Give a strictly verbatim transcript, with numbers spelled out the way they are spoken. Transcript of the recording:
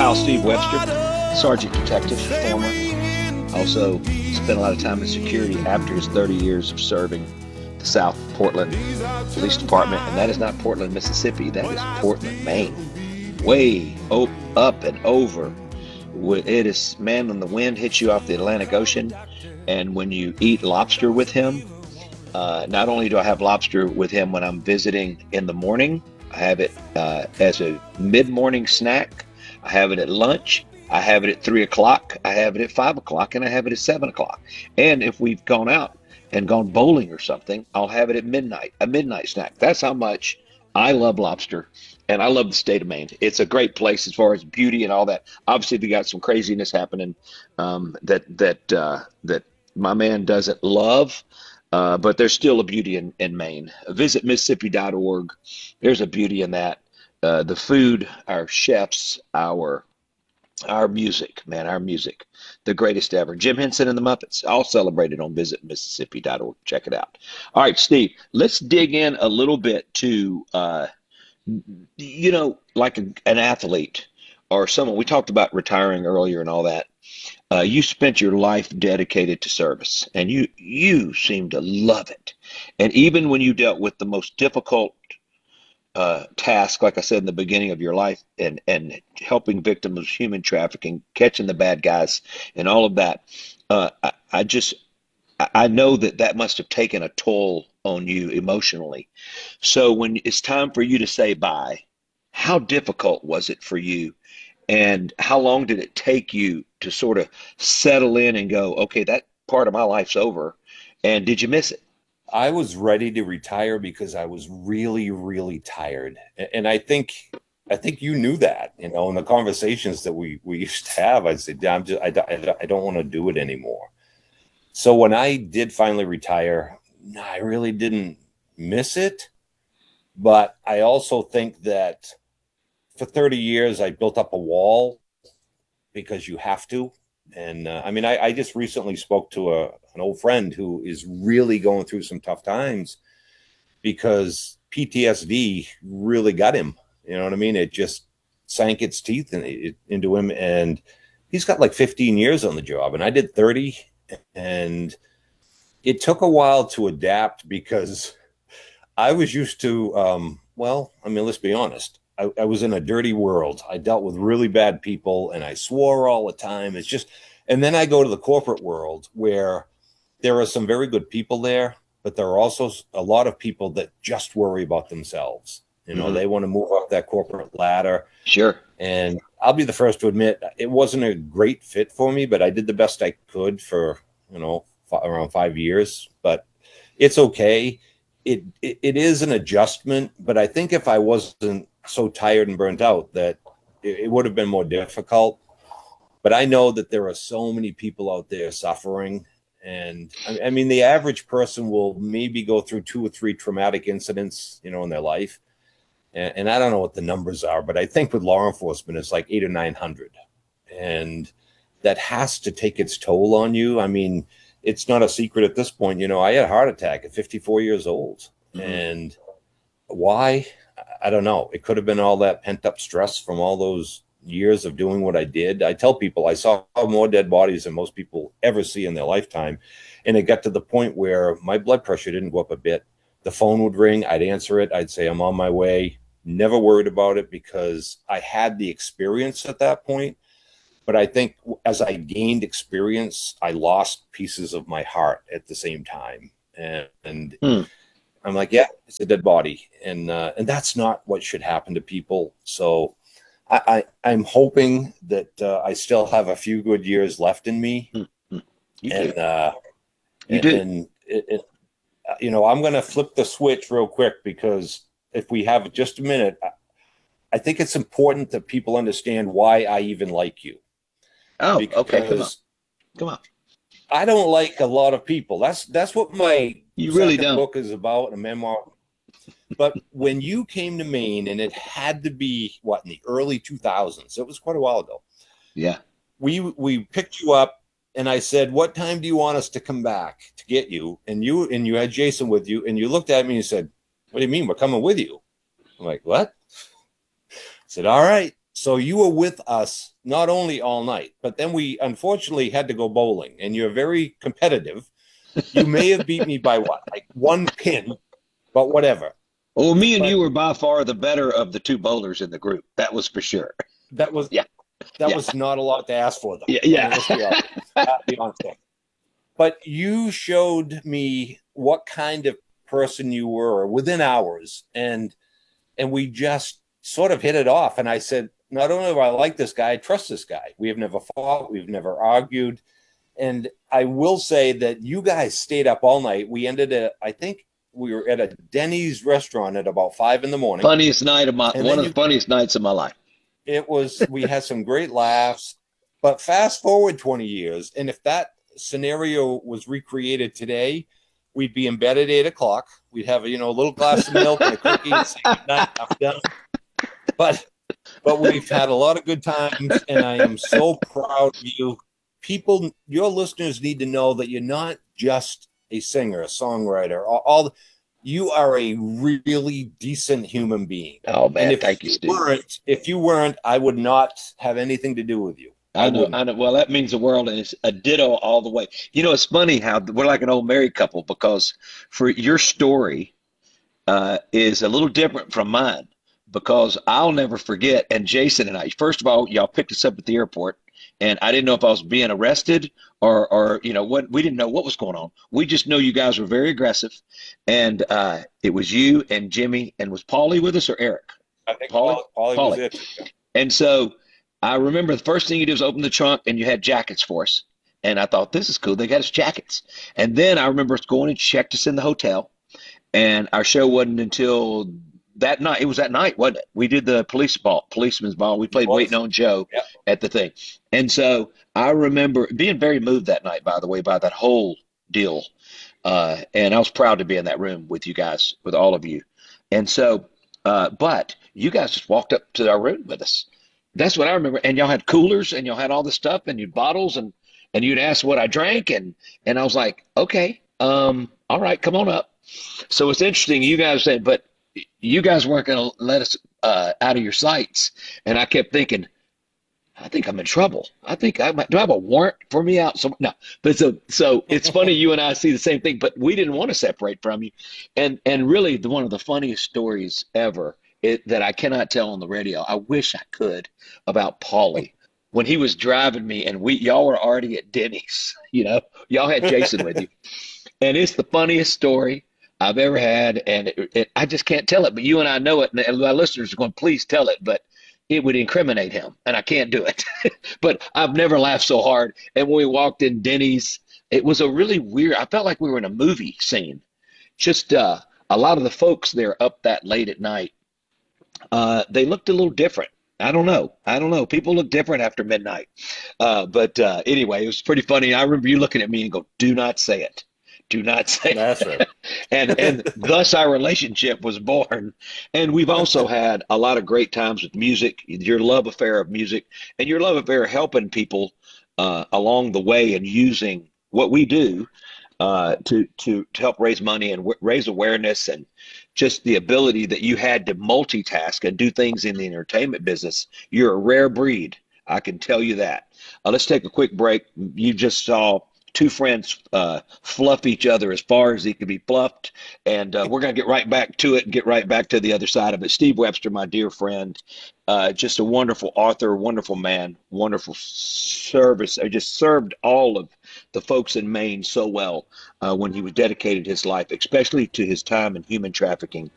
pal Steve Webster, Sergeant Detective, former. Also spent a lot of time in security after his thirty years of serving the South Portland Police Department. And that is not Portland, Mississippi. That is Portland, Maine. Way up and over. It is, man, when the wind hits you off the Atlantic Ocean, and when you eat lobster with him, uh, not only do I have lobster with him when I'm visiting in the morning, I have it uh, as a mid-morning snack. I have it at lunch. I have it at three o'clock. I have it at five o'clock, and I have it at seven o'clock. And if we've gone out and gone bowling or something, I'll have it at midnight, a midnight snack. That's how much I love lobster, and I love the state of Maine. It's a great place as far as beauty and all that. Obviously, we got some craziness happening um, that that uh, that my man doesn't love. Uh, but there's still a beauty in, in Maine. Visit Mississippi dot org. There's a beauty in that. Uh, the food, our chefs, our our music, man, our music, the greatest ever. Jim Henson and the Muppets, all celebrated on Visit Mississippi dot org. Check it out. All right, Steve, let's dig in a little bit to, uh, you know, like a, an athlete or someone. We talked about retiring earlier and all that. Uh, you spent your life dedicated to service, and you you seem to love it. And even when you dealt with the most difficult uh, task, like I said in the beginning of your life, and and helping victims of human trafficking, catching the bad guys, and all of that, uh, I, I just I I know that that must have taken a toll on you emotionally. So when it's time for you to say bye, how difficult was it for you? And how long did it take you to sort of settle in and go, okay, that part of my life's over? And did you miss it? I was ready to retire because I was really, really tired. A- And I think I think you knew that, you know, in the conversations that we we used to have. I said, "Yeah, I'm just I, don't- I, don't- I don't want to do it anymore." So when I did finally retire, no, I really didn't miss it, but I also think that for thirty years I built up a wall because you have to. And uh, I mean, I, I just recently spoke to a, an old friend who is really going through some tough times because P T S D really got him. You know what I mean? It just sank its teeth in, it, into him. And he's got like fifteen years on the job. And I did thirty. And it took a while to adapt because I was used to, um, well, I mean, let's be honest. I, I was in a dirty world. I dealt with really bad people and I swore all the time. It's just, and then I go to the corporate world where there are some very good people there, but there are also a lot of people that just worry about themselves. You know, Hmm. they want to move up that corporate ladder. Sure. And I'll be the first to admit it wasn't a great fit for me, but I did the best I could for, you know, f- around five years. But it's okay. It, it it is an adjustment, but I think if I wasn't so tired and burnt out, that it, it would have been more difficult. But I know that there are so many people out there suffering, and I, I mean, the average person will maybe go through two or three traumatic incidents, you know, in their life, and, and I don't know what the numbers are, but I think with law enforcement, it's like eight or nine hundred, and that has to take its toll on you. I mean, it's not a secret at this point. You know, I had a heart attack at fifty-four years old, Hmm. and why? I don't know. It could have been all that pent up stress from all those years of doing what I did. I tell people I saw more dead bodies than most people ever see in their lifetime. And it got to the point where my blood pressure didn't go up a bit. The phone would ring, I'd answer it, I'd say, I'm on my way. Never worried about it because I had the experience at that point. But I think as I gained experience, I lost pieces of my heart at the same time. And, and Hmm. I'm like, yeah, it's a dead body, and uh, and that's not what should happen to people. So I, I I'm hoping that uh, I still have a few good years left in me, Hmm. Hmm. You do. and uh, You do. and it, it, you know, I'm going to flip the switch real quick because if we have just a minute, I I think it's important that people understand why I even like you Oh, okay. Come on. because Come on. I don't like a lot of people. That's that's what my You really second don't. book is about, a memoir. But when you came to Maine, and it had to be what, in the early two thousands, it was quite a while ago. Yeah. We we picked you up, and I said, "What time do you want us to come back to get you?" And you and you had Jason with you, and you looked at me and said, "What do you mean we're coming with you?" I'm like, "What?" I said, "All right." So you were with us not only all night, but then we unfortunately had to go bowling, and you're very competitive. You may have beat me by what, like one pin, but whatever. Well, me and But you were by far the better of the two bowlers in the group. That was for sure. that was Yeah. that Yeah. was not a lot to ask for, though. Yeah. Yeah. I mean, let's be honest. Let's be honest. But you showed me what kind of person you were within hours, and and we just sort of hit it off. And I said, not only do I like this guy, I trust this guy. We have never fought, we've never argued. And I will say that you guys stayed up all night. We ended at, I think we were at a Denny's restaurant at about five in the morning. Funniest night of my, And one then of you, the funniest nights of my life. it was, we had some great laughs. But fast forward twenty years, and if that scenario was recreated today, we'd be in bed at eight o'clock. We'd have, you know, a little glass of milk and a cookie and say good night, I'm done. But but we've had a lot of good times, and I am so proud of you. People, your listeners need to know that you're not just a singer, a songwriter. All, all you are a really decent human being. Oh man, and if thank you, you Steve. weren't, if you weren't, I would not have anything to do with you. I know, wouldn't. I know. Well, that means the world, and it's a ditto all the way. You know, it's funny how we're like an old married couple, because for your story uh, is a little different from mine, because I'll never forget. And Jason and I, first of all, y'all picked us up at the airport, and I didn't know if I was being arrested or, or you know, what. We didn't know what was going on. We just know you guys were very aggressive, and uh, it was you and Jimmy, and was Paulie with us or Eric? I think Paulie, Paulie, Paulie was Paulie. it. And so I remember the first thing you did was open the trunk, and you had jackets for us. And I thought, this is cool. They got us jackets. And then I remember us going and checked us in the hotel. And our show wasn't until that night. It was that night, wasn't it? We did the police ball, policeman's ball. We played Waiting on Joe Yep. at the thing. And so I remember being very moved that night, by the way, by that whole deal. Uh, and I was proud to be in that room with you guys, with all of you. And so, uh, but you guys just walked up to our room with us. That's what I remember. And y'all had coolers, and y'all had all this stuff, and you bottles, and and you'd ask what I drank, and and I was like, okay, um, all right, come on up. So it's interesting. You guys said, but you guys weren't going to let us uh, out of your sights, and I kept thinking, I think I'm in trouble. I think I might, do I have a warrant for me out? So no, but so so it's funny. You and I see the same thing, but we didn't want to separate from you, and and really the, one of the funniest stories ever. It, that I cannot tell on the radio. I wish I could, about Paulie when he was driving me, and we y'all were already at Denny's. You know, y'all had Jason with you, and it's the funniest story I've ever had, and it, it, I just can't tell it. But you and I know it, and my listeners are going, please tell it, but it would incriminate him, and I can't do it. But I've never laughed so hard. And when we walked in Denny's, it was a really weird. I felt like we were in a movie scene. Just uh, a lot of the folks there up that late at night. Uh, they looked a little different. I don't know. I don't know. People look different after midnight. Uh, but uh, anyway, it was pretty funny. I remember you looking at me and go, do not say it. Do not say That's it. right. and and thus our relationship was born. And we've also had a lot of great times with music, your love affair of music, and your love affair helping people uh, along the way, and using what we do uh, to, to, to help raise money and w- raise awareness, and just the ability that you had to multitask and do things in the entertainment business. You're a rare breed. I can tell you that. Uh, let's take a quick break. You just saw two friends uh, fluff each other as far as he could be fluffed. And uh, we're going to get right back to it and get right back to the other side of it. Steve Webster, my dear friend, uh, just a wonderful author, wonderful man, wonderful service. I just served all of the folks in Maine so well uh, when he was dedicated his life, especially to his time in human trafficking.